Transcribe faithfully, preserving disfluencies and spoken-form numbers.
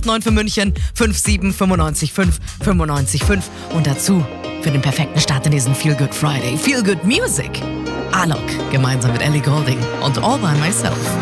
neun für München, fünf sieben fünfundneunzig fünf fünfundneunzig fünf und dazu für den perfekten Start in diesen Feel Good Friday. Feel Good Music. Alok gemeinsam mit Ellie Goulding und All By Myself.